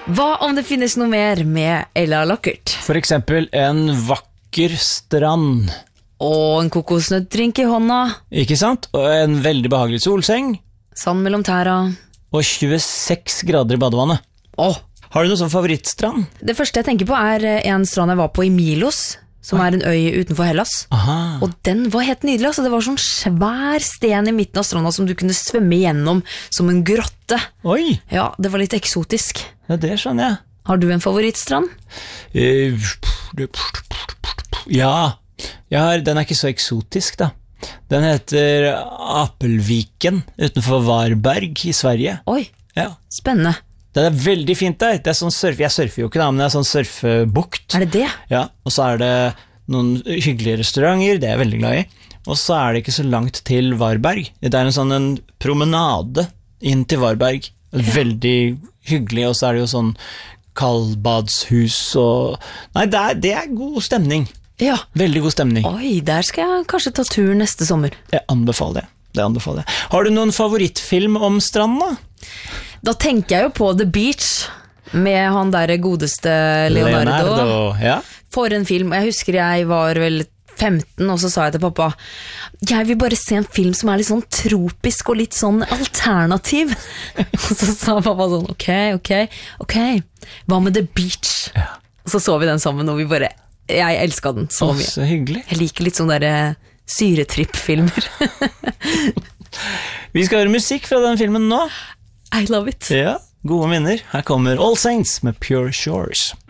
Hva om det finnes noe mer med Ella Lockert? For eksempel en vakker strand. Og en kokosnøttdrink i hånda. Ikke sant? Og en veldig behagelig solseng. Sand mellom tæra. Og 26 grader i badevannet. Åh! Har du noe sånn favorittstrand? Det første jeg tenker på en strand jeg var på i Milos, som en øy utenfor Hellas. Aha. Og den var helt nydelig, altså. Det var sånn svær sten i midten av stranda som du kunne svømme gjennom som en grotte. Oi! Ja, det var litt eksotisk. Ja, det skjønner jeg. Har du en favorittstrand? Ja, den ikke så eksotisk da. Den heter Apelviken utenfor Varberg i Sverige. Oi, Ja. spennende. Det veldig fint der. Det sånn jeg surfer jo ikke da, men det sånn surfebukt. Er det det? Ja, og så det noen hyggelige restauranter, det jeg veldig glad i. Og så det ikke så langt til Varberg. Det en sånn en promenade inn til Varberg. Veldig hyggelig, og så det jo sånn kaldbadshus og... Nei, det god stemning. Ja. Veldig god stemning. Oi, der skal jeg kanskje ta tur neste sommer. Jeg anbefaler det. Har du noen favorittfilm om strand da? Da tenker jeg jo på The Beach, med han der godeste Leonardo. Ja. For en film. Jeg husker jeg var vel 15, og så sa jeg til pappa, jeg vil bare se en film som litt sånn tropisk og litt sånn alternativ. Og så sa pappa sånn, ok, hva med The Beach? Ja. Og så vi den sammen, og jeg elsket den så mye. Så hyggelig. Jeg liker litt sånne der syretripp-filmer. Vi skal høre musikk fra den filmen nå. I love it. Ja, gode minner. Her kommer All Saints med Pure Shores.